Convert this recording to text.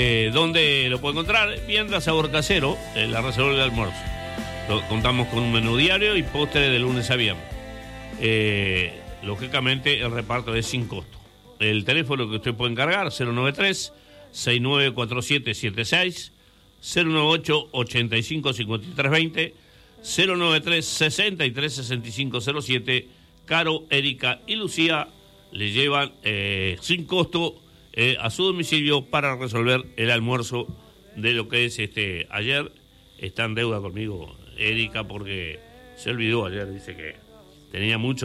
¿Dónde lo puede encontrar? Vianda Sabor Casero, la reserva del almuerzo. Contamos con un menú diario y postre de lunes a viernes. Lógicamente el reparto es sin costo. El teléfono que usted puede encargar, 093-694776, 098-855320, 093-636507. Caro, Erika y Lucía le llevan sin costo a su domicilio para resolver el almuerzo de lo que es ayer. Está en deuda conmigo Erika porque se olvidó ayer, dice que tenía mucho